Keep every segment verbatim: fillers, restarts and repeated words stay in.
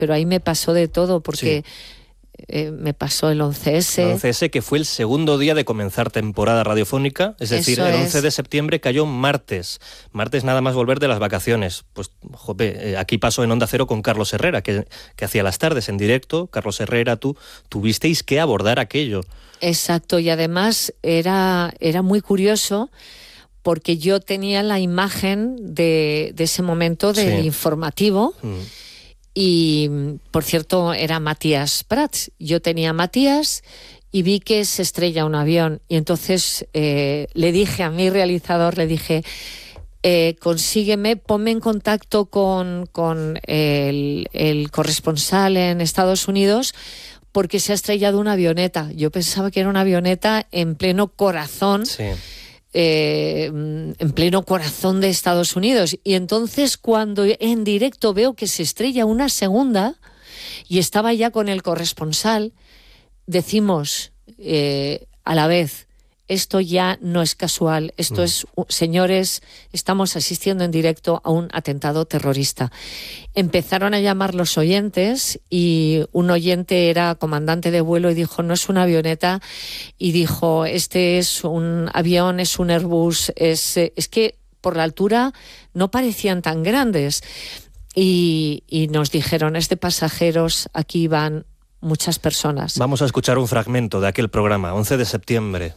pero ahí me pasó de todo, porque... Sí. Eh, me pasó el once ese. El once ese, que fue el segundo día de comenzar temporada radiofónica, es decir, Eso el once es. de septiembre cayó martes. Martes nada más volver de las vacaciones. Pues, jope, eh, aquí pasó en Onda Cero con Carlos Herrera, que, que hacía las tardes en directo. Carlos Herrera, tú tuvisteis que abordar aquello. Exacto, y además era, era muy curioso, porque yo tenía la imagen de, de ese momento del sí. informativo. Mm. Y, por cierto, era Matías Prats. Yo tenía a Matías y vi que se estrella un avión. Y entonces eh, le dije a mi realizador, le dije, eh, consígueme, ponme en contacto con, con el, el corresponsal en Estados Unidos, porque se ha estrellado una avioneta. Yo pensaba que era una avioneta en pleno corazón. Sí. Eh, en pleno corazón de Estados Unidos, y entonces cuando en directo veo que se estrella una segunda y estaba ya con el corresponsal, decimos eh, a la vez, esto ya no es casual, esto mm. es, señores, estamos asistiendo en directo a un atentado terrorista. Empezaron a llamar los oyentes, y un oyente era comandante de vuelo y dijo, no es una avioneta, y dijo, este es un avión, es un Airbus, es, es que por la altura no parecían tan grandes. Y, y nos dijeron, es de pasajeros, aquí van muchas personas. Vamos a escuchar un fragmento de aquel programa, once de septiembre.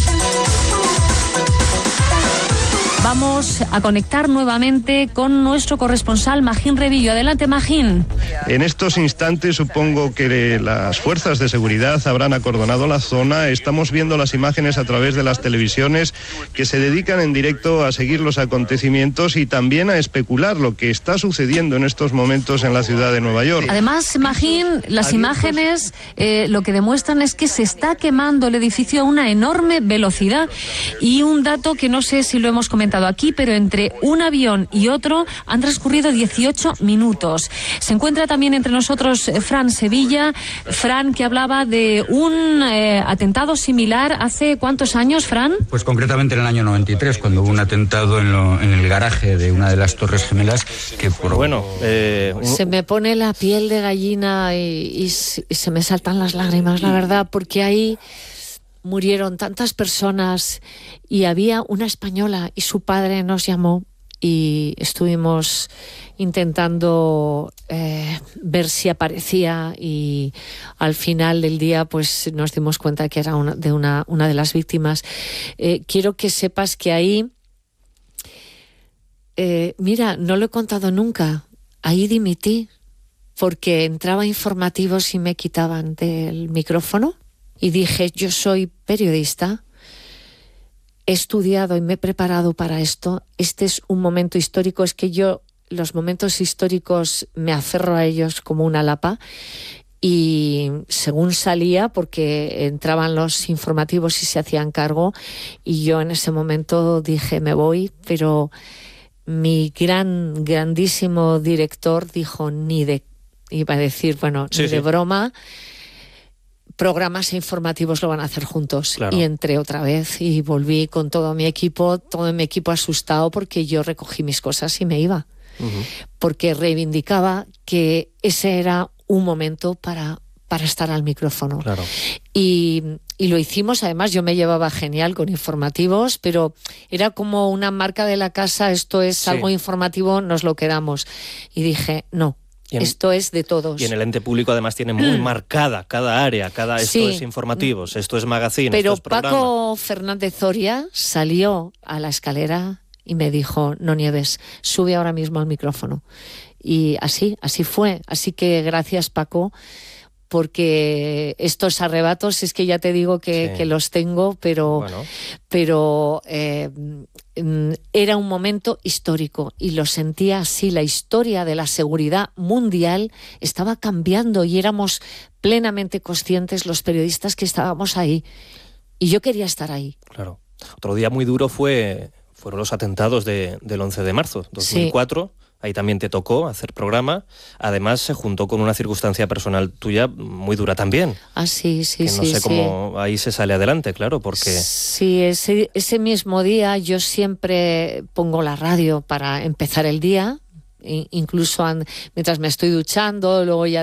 Vamos a conectar nuevamente con nuestro corresponsal Magín Rebillo. Adelante, Magín. En estos instantes supongo que las fuerzas de seguridad habrán acordonado la zona. Estamos viendo las imágenes a través de las televisiones que se dedican en directo a seguir los acontecimientos y también a especular lo que está sucediendo en estos momentos en la ciudad de Nueva York. Además, Magín, las imágenes eh, lo que demuestran es que se está quemando el edificio a una enorme velocidad. Y un dato que no sé si lo hemos comentado aquí, pero entre un avión y otro han transcurrido dieciocho minutos. Se encuentra también entre nosotros Fran Sevilla. Fran, que hablaba de un eh, atentado similar hace ¿cuántos años, Fran? Pues concretamente en el año noventa y tres, cuando hubo un atentado en, lo, en el garaje de una de las Torres Gemelas que por... Bueno, eh, un... se me pone la piel de gallina y, y, y se me saltan las lágrimas, la verdad, porque ahí murieron tantas personas y había una española y su padre nos llamó y estuvimos intentando eh, ver si aparecía, y al final del día pues nos dimos cuenta que era una de, una, una de las víctimas. Eh, quiero que sepas que ahí, eh, mira, no lo he contado nunca, ahí dimití porque entraba informativos y me quitaban del micrófono. Y dije, yo soy periodista, he estudiado y me he preparado para esto. Este es un momento histórico, es que yo los momentos históricos me aferro a ellos como una lapa. Y según salía, porque entraban los informativos y se hacían cargo, y yo en ese momento dije, me voy, pero mi gran, grandísimo director dijo, ni de, iba a decir, bueno, sí, ni sí. de broma, programas informativos lo van a hacer juntos. Claro. Y entré otra vez y volví con todo mi equipo, todo mi equipo asustado, porque yo recogí mis cosas y me iba. Uh-huh. Porque reivindicaba que ese era un momento para, para estar al micrófono. Claro. Y, y lo hicimos, además yo me llevaba genial con informativos, pero era como una marca de la casa, esto es sí. algo informativo, nos lo quedamos. Y dije, no. En, esto es de todos. Y en el ente público además tiene muy marcada cada área, cada esto sí. es informativos, esto es magazine, pero esto es programa. Paco Fernández Zoria salió a la escalera y me dijo, no Nieves, sube ahora mismo al micrófono. Y así, así fue. Así que gracias, Paco, porque estos arrebatos es que ya te digo que, sí. que los tengo, pero, bueno. pero eh, era un momento histórico y lo sentía así. La historia de la seguridad mundial estaba cambiando y éramos plenamente conscientes los periodistas que estábamos ahí, y yo quería estar ahí. Claro. Otro día muy duro fue fueron los atentados de, del once de marzo dos mil cuatro. Sí. Ahí también te tocó hacer programa. Además, se juntó con una circunstancia personal tuya muy dura también. Ah, sí, sí, que sí. no sé sí. cómo ahí se sale adelante, claro, porque... Sí, ese, ese mismo día yo siempre pongo la radio para empezar el día. incluso mientras me estoy duchando, luego ya